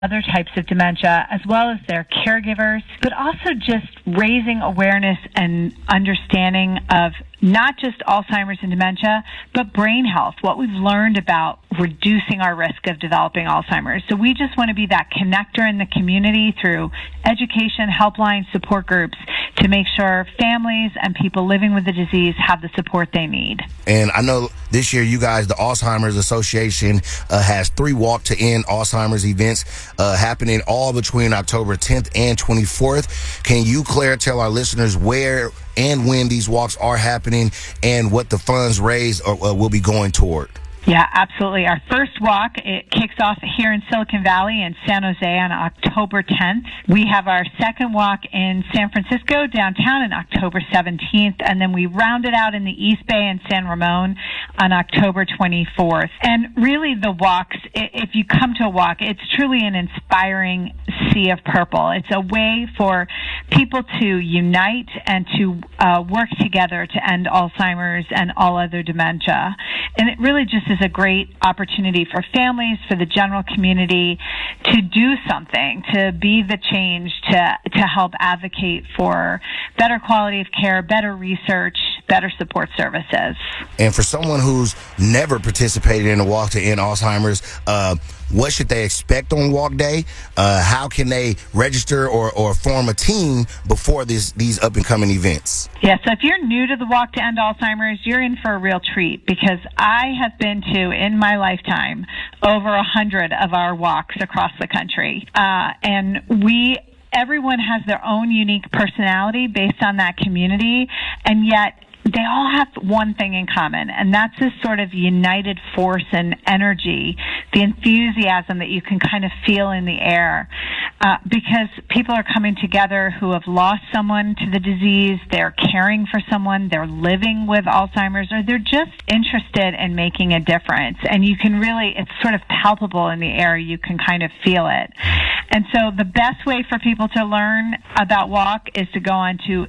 other types of dementia, as well as their caregivers, but also just raising awareness and understanding of not just Alzheimer's and dementia, but brain health, what we've learned about reducing our risk of developing Alzheimer's. So we just want to be that connector in the community through education, helpline, support groups to make sure families and people living with the disease have the support they need. And I know this year you guys, the Alzheimer's Association, has 3 Walk to End Alzheimer's events happening all between October 10th and 24th. Can you, Claire, tell our listeners where and when these walks are happening and what the funds raised will be going toward? Yeah, absolutely. Our first walk, it kicks off here in Silicon Valley in San Jose on October 10th. We have our second walk in San Francisco downtown on October 17th, and then we round it out in the East Bay in San Ramon on October 24th. And really the walks, if you come to a walk, it's truly an inspiring sea of purple. It's a way for people to unite and to work together to end Alzheimer's and all other dementia. And it really just is a great opportunity for families, for the general community to do something, to be the change, to help advocate for better quality of care, better research, better support services. And for someone who's never participated in a Walk to End Alzheimer's, what should they expect on Walk Day? How can they register or form a team before these up-and-coming events? Yeah, so if you're new to the Walk to End Alzheimer's, you're in for a real treat because I have been to, in my lifetime, over 100 of our walks across the country. And everyone has their own unique personality based on that community, and yet they all have one thing in common, and that's this sort of united force and energy, the enthusiasm that you can kind of feel in the air, because people are coming together who have lost someone to the disease, they're caring for someone, they're living with Alzheimer's, or they're just interested in making a difference. And you can really, it's sort of palpable in the air, you can kind of feel it. And so the best way for people to learn about WALK is to go on to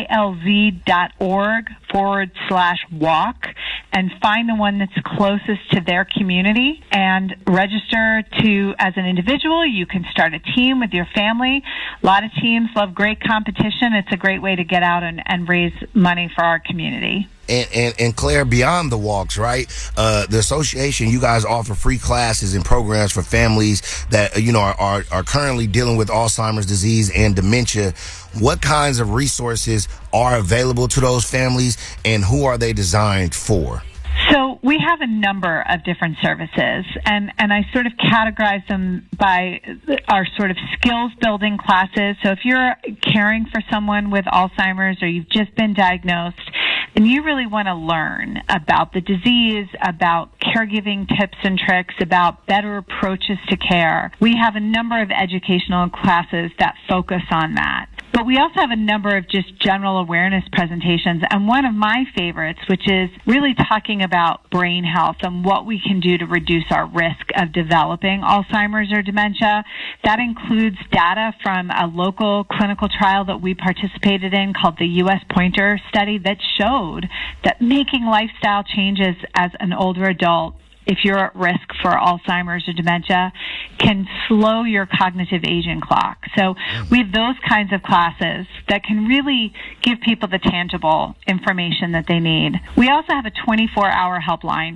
alz.org/walk and find the one that's closest to their community and register as an individual. You can start a team with your family. A lot of teams love great competition. It's a great way to get out and raise money for our community. And Claire, beyond the walks, right? The association, you guys offer free classes and programs for families that are currently dealing with Alzheimer's disease and dementia. What kinds of resources are available to those families, and who are they designed for? So we have a number of different services, and I sort of categorize them by our sort of skills-building classes. So if you're caring for someone with Alzheimer's or you've just been diagnosed, and you really want to learn about the disease, about caregiving tips and tricks, about better approaches to care, we have a number of educational classes that focus on that. But we also have a number of just general awareness presentations, and one of my favorites, which is really talking about brain health and what we can do to reduce our risk of developing Alzheimer's or dementia. That includes data from a local clinical trial that we participated in called the U.S. Pointer Study that showed that making lifestyle changes as an older adult, if you're at risk for Alzheimer's or dementia, can slow your cognitive aging clock. So we have those kinds of classes that can really give people the tangible information that they need. We also have a 24-hour helpline,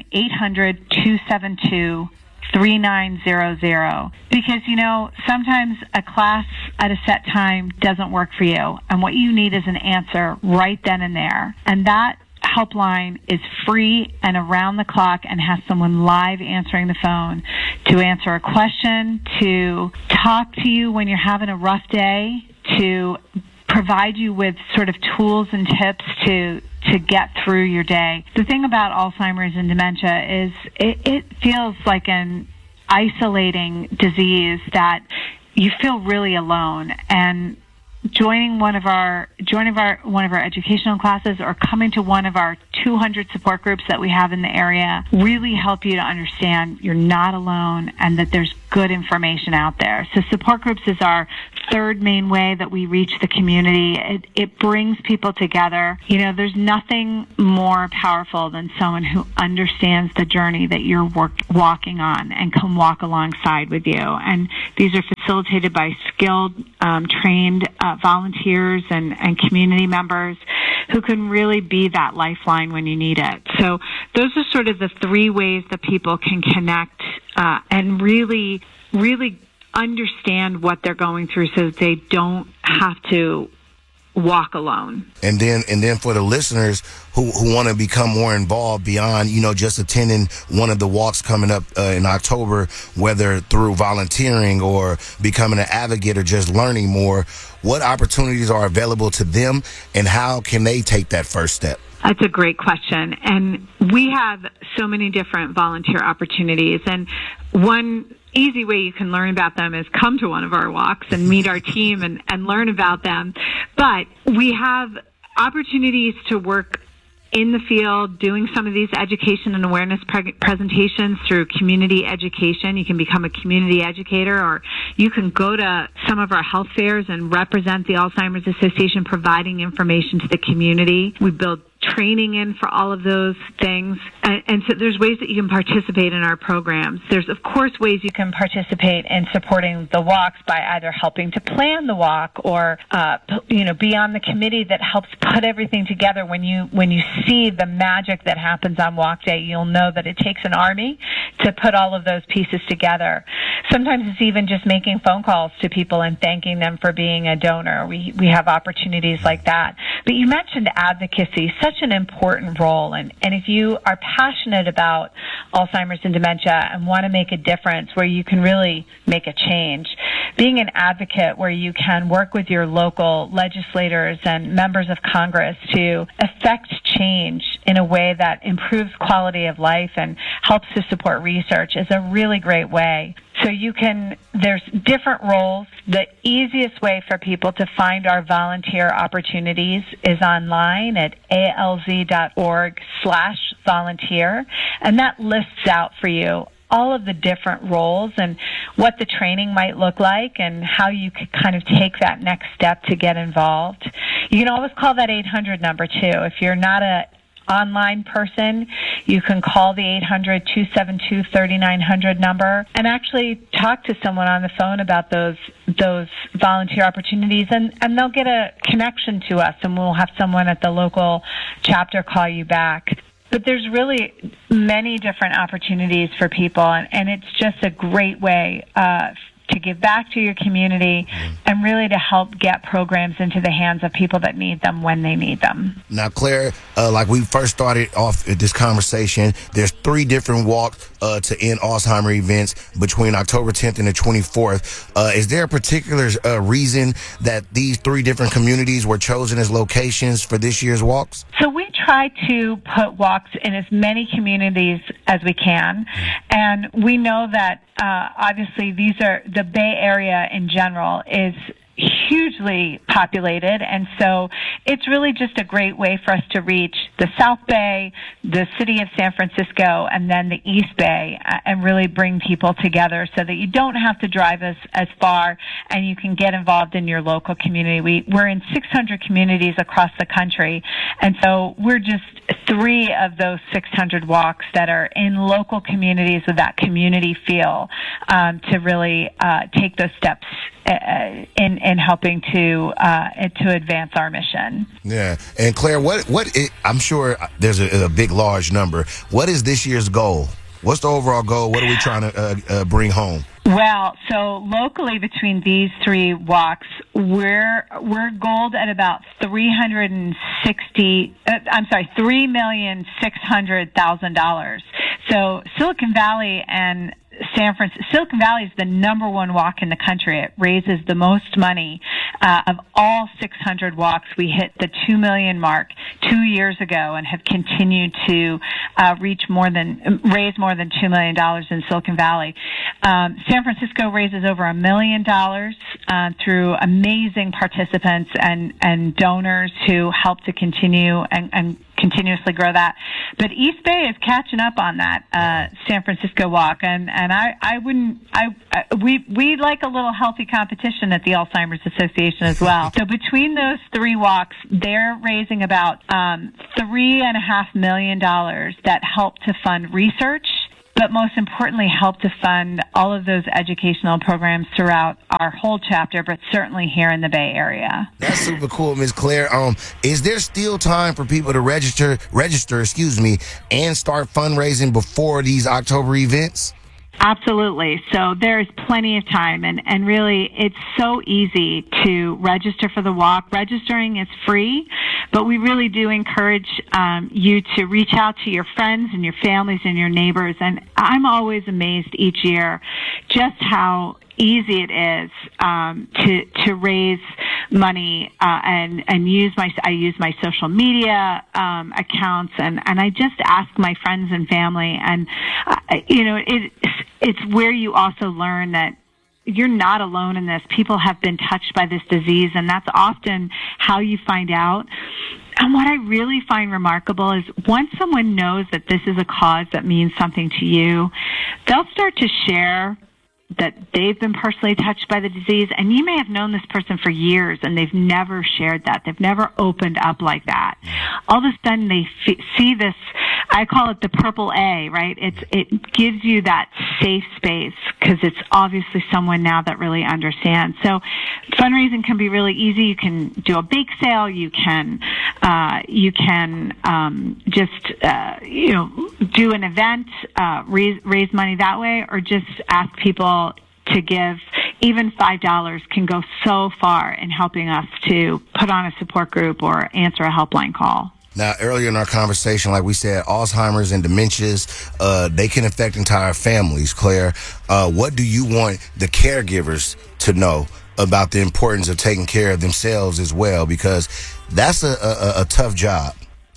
800-272-3900, because, sometimes a class at a set time doesn't work for you, and what you need is an answer right then and there. And that helpline is free and around the clock and has someone live answering the phone to answer a question, to talk to you when you're having a rough day, to provide you with sort of tools and tips to get through your day. The thing about Alzheimer's and dementia is it feels like an isolating disease that you feel really alone, and joining one of our educational classes or coming to one of our 200 support groups that we have in the area really help you to understand you're not alone and that there's good information out there. So support groups is our third main way that we reach the community. It brings people together. You know, there's nothing more powerful than someone who understands the journey that you're walking on and can walk alongside with you. And these are facilitated by skilled, trained volunteers and community members who can really be that lifeline when you need it. So those are sort of the three ways that people can connect and really understand what they're going through so that they don't have to walk alone. And then for the listeners who want to become more involved beyond, you know, just attending one of the walks coming up in October, whether through volunteering or becoming an advocate or just learning more, what opportunities are available to them and how can they take that first step? That's a great question. And we have so many different volunteer opportunities. And one easy way you can learn about them is come to one of our walks and meet our team and learn about them. But we have opportunities to work in the field doing some of these education and awareness presentations through community education. You can become a community educator, or you can go to some of our health fairs and represent the Alzheimer's Association, providing information to the community. We build training in for all of those things. And so there's ways that you can participate in our programs. There's, of course, ways you can participate in supporting the walks by either helping to plan the walk or, be on the committee that helps put everything together. When you see the magic that happens on walk day, you'll know that it takes an army to put all of those pieces together. Sometimes it's even just making phone calls to people and thanking them for being a donor. We have opportunities like that. But you mentioned advocacy, such an important role. And if you are passionate about Alzheimer's and dementia and want to make a difference where you can really make a change, being an advocate where you can work with your local legislators and members of Congress to affect change in a way that improves quality of life and helps to support research is a really great way. So there's different roles. The easiest way for people to find our volunteer opportunities is online at alz.org/volunteer, and that lists out for you all of the different roles and what the training might look like and how you could kind of take that next step to get involved. You can always call that 800 number too. If you're not a online person, you can call the 800-272-3900 number and actually talk to someone on the phone about those volunteer opportunities, and they'll get a connection to us, and we'll have someone at the local chapter call you back. But there's really many different opportunities for people, and it's just a great way to give back to your community and really to help get programs into the hands of people that need them when they need them. Now, Claire, like we first started off this conversation, there's 3 different walks to end Alzheimer events between October 10th and the 24th. Is there a particular reason that these 3 different communities were chosen as locations for this year's walks? So we try to put walks in as many communities as we can, and we know that obviously the Bay Area in general is hugely populated, and so it's really just a great way for us to reach the South Bay, the city of San Francisco, and then the East Bay, and really bring people together so that you don't have to drive as far and you can get involved in your local community. We're in 600 communities across the country, and so we're just 3 of those 600 walks that are in local communities with that community feel to really take those steps in helping to advance our mission. Yeah, and Claire, I'm sure there's a big, large number. What is this year's goal? What's the overall goal? What are we trying to bring home? Well, so locally between these 3 walks, we're goaled at about $3,600,000. So Silicon Valley and Silicon Valley is the number 1 walk in the country. It raises the most money of all 600 walks. We hit the 2 million mark 2 years ago and have continued to raise more than $2 million in Silicon Valley. San Francisco raises over $1 million through amazing participants and donors who help to continue continuously grow that. But East Bay is catching up on that San Francisco walk, and we like a little healthy competition at the Alzheimer's Association as well. So between those three walks, they're raising about $3.5 million that help to fund research, but most importantly, help to fund all of those educational programs throughout our whole chapter, but certainly here in the Bay Area. That's super cool, Ms. Claire. Is there still time for people to register, and start fundraising before these October events? Absolutely. So there's plenty of time, and really it's so easy to register for the walk. Registering is free, but we really do encourage you to reach out to your friends and your families and your neighbors. And I'm always amazed each year just how easy it is to raise money and I use my social media accounts and I just ask my friends and family, and it's where you also learn that you're not alone in this. People have been touched by this disease, and that's often how you find out. And what I really find remarkable is once someone knows that this is a cause that means something to you, they'll start to share that they've been personally touched by the disease, and you may have known this person for years and they've never shared that. They've never opened up like that. All of a sudden they see this, I call it the purple A, right? It gives you that safe space because it's obviously someone now that really understands. So fundraising can be really easy. You can do a bake sale. You can do an event, raise money that way, or just ask people to give. Even $5 can go so far in helping us to put on a support group or answer a helpline call. Now, earlier in our conversation, like we said, Alzheimer's and dementias, they can affect entire families. Claire, what do you want the caregivers to know about the importance of taking care of themselves as well? Because that's a tough job.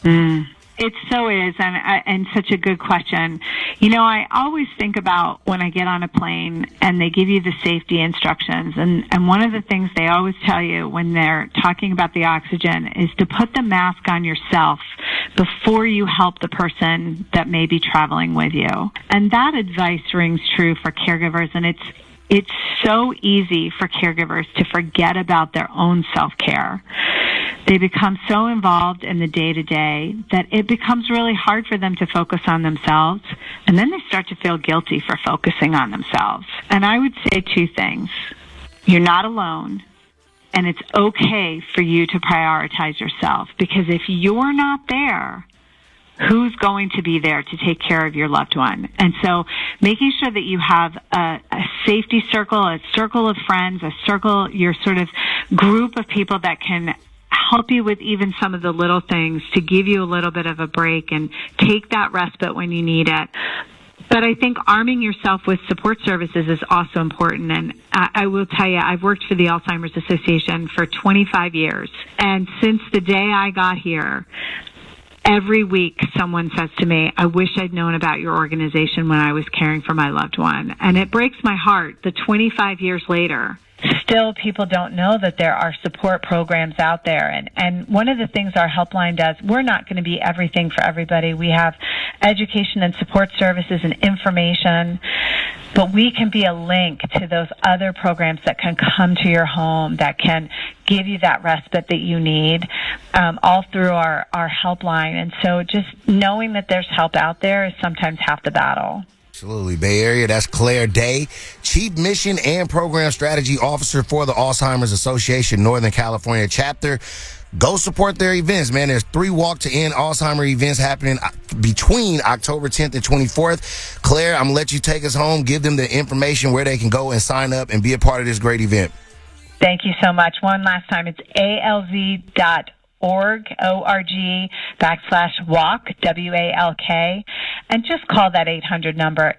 It so is, and such a good question. I always think about when I get on a plane and they give you the safety instructions, and one of the things they always tell you when they're talking about the oxygen is to put the mask on yourself before you help the person that may be traveling with you. And that advice rings true for caregivers, and it's so easy for caregivers to forget about their own self-care. They become so involved in the day-to-day that it becomes really hard for them to focus on themselves, and then they start to feel guilty for focusing on themselves. And I would say two things. You're not alone, and it's okay for you to prioritize yourself, because if you're not there, who's going to be there to take care of your loved one? And so making sure that you have a safety circle, a circle of friends, your sort of group of people that can help you with even some of the little things to give you a little bit of a break and take that respite when you need it. But I think arming yourself with support services is also important. And I will tell you, I've worked for the Alzheimer's Association for 25 years. And since the day I got here, every week someone says to me, I wish I'd known about your organization when I was caring for my loved one. And it breaks my heart that 25 years later, still people don't know that there are support programs out there. And one of the things our helpline does, we're not going to be everything for everybody. We have education and support services and information, but we can be a link to those other programs that can come to your home, that can give you that respite that you need, all through our helpline. And so just knowing that there's help out there is sometimes half the battle. Absolutely. Bay Area, that's Claire Day, Chief Mission and Program Strategy Officer for the Alzheimer's Association Northern California chapter. Go support their events, man. There's 3 Walk to End Alzheimer's events happening between October 10th and 24th. Claire, I'm going to let you take us home, give them the information where they can go and sign up and be a part of this great event. Thank you so much. One last time, it's alz.org, /walk, WALK, and just call that 800 number,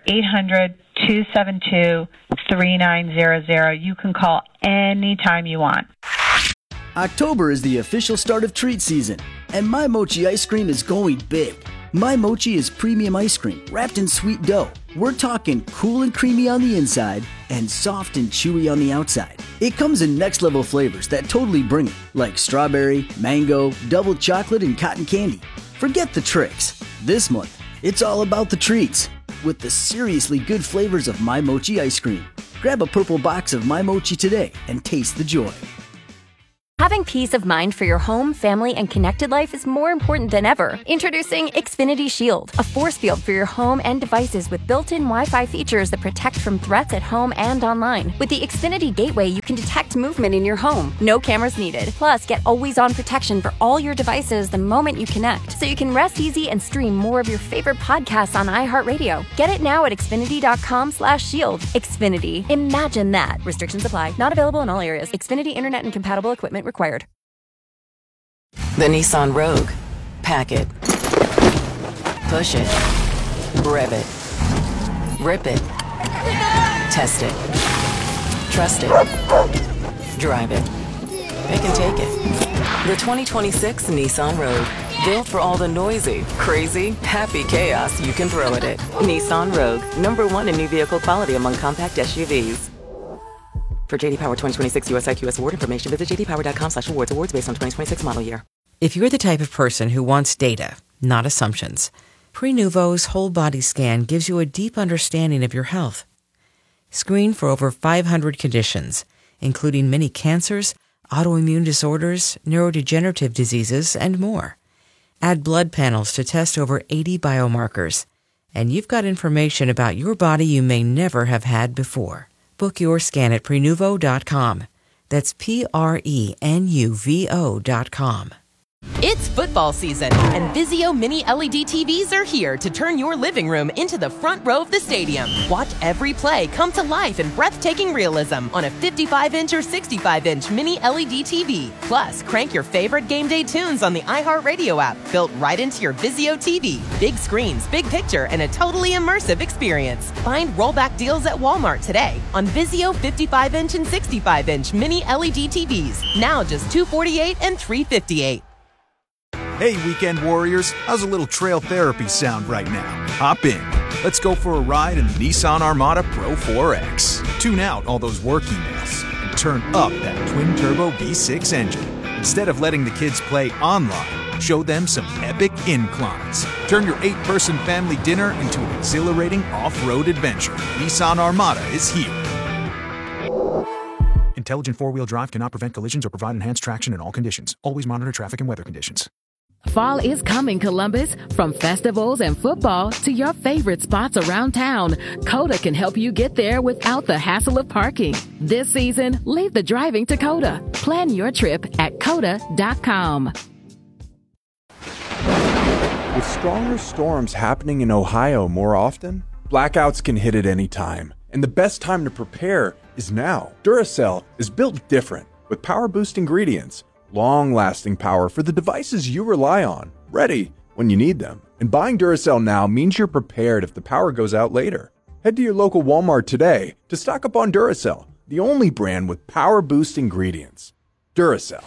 800-272-3900. You can call anytime you want. October is the official start of treat season, and My Mochi ice cream is going big. My Mochi is premium ice cream wrapped in sweet dough. We're talking cool and creamy on the inside and soft and chewy on the outside. It comes in next level flavors that totally bring it, like strawberry, mango, double chocolate, and cotton candy. Forget the tricks. This month, it's all about the treats with the seriously good flavors of My Mochi ice cream. Grab a purple box of My Mochi today and taste the joy. Having peace of mind for your home, family, and connected life is more important than ever. Introducing Xfinity Shield, a force field for your home and devices with built-in Wi-Fi features that protect from threats at home and online. With the Xfinity Gateway, you can detect movement in your home. No cameras needed. Plus, get always-on protection for all your devices the moment you connect, so you can rest easy and stream more of your favorite podcasts on iHeartRadio. Get it now at Xfinity.com/shield. Xfinity. Imagine that. Restrictions apply. Not available in all areas. Xfinity Internet and compatible equipment required. The Nissan Rogue. Pack it. Push it. Rev it. Rip it. Test it. Trust it. Drive it. It can take it. The 2026 Nissan Rogue. Built for all the noisy, crazy, happy chaos you can throw at it. Nissan Rogue. #1 in new vehicle quality among compact SUVs. For JD Power 2026 US IQS award information, visit jdpower.com/awards. Awards based on 2026 model year. If you're the type of person who wants data, not assumptions, Prenuvo's whole body scan gives you a deep understanding of your health. Screen for over 500 conditions, including many cancers, autoimmune disorders, neurodegenerative diseases, and more. Add blood panels to test over 80 biomarkers, and you've got information about your body you may never have had before. Book your scan at Prenuvo.com. That's Prenuvo.com. It's football season, and Vizio Mini LED TVs are here to turn your living room into the front row of the stadium. Watch every play come to life in breathtaking realism on a 55-inch or 65-inch Mini LED TV. Plus, crank your favorite game day tunes on the iHeartRadio app, built right into your Vizio TV. Big screens, big picture, and a totally immersive experience. Find rollback deals at Walmart today on Vizio 55-inch and 65-inch Mini LED TVs. Now just $248 and $358. Hey, weekend warriors, how's a little trail therapy sound right now? Hop in. Let's go for a ride in the Nissan Armada Pro 4X. Tune out all those work emails and turn up that twin-turbo V6 engine. Instead of letting the kids play online, show them some epic inclines. Turn your 8-person family dinner into an exhilarating off-road adventure. Nissan Armada is here. Intelligent four-wheel drive cannot prevent collisions or provide enhanced traction in all conditions. Always monitor traffic and weather conditions. Fall is coming, Columbus. From festivals and football to your favorite spots around town, Coda can help you get there without the hassle of parking. This season, leave the driving to Coda. Plan your trip at Coda.com. With stronger storms happening in Ohio more often, blackouts can hit at any time. And the best time to prepare is now. Duracell is built different with power boost ingredients. Long-lasting power for the devices you rely on, ready when you need them. And buying Duracell now means you're prepared if the power goes out later. Head to your local Walmart today to stock up on Duracell, the only brand with power boost ingredients. Duracell.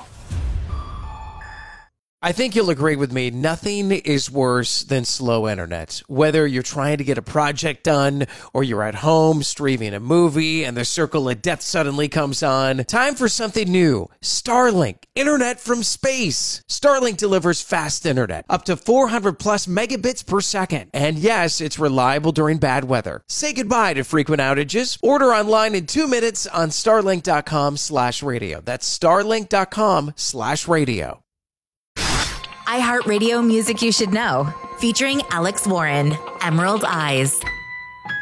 I think you'll agree with me, nothing is worse than slow internet. Whether you're trying to get a project done or you're at home streaming a movie and the circle of death suddenly comes on, time for something new. Starlink, internet from space. Starlink delivers fast internet, up to 400 plus megabits per second. And yes, it's reliable during bad weather. Say goodbye to frequent outages. Order online in 2 minutes on starlink.com/radio. That's starlink.com/radio. iHeartRadio Music You Should Know, featuring Alex Warren, Emerald Eyes.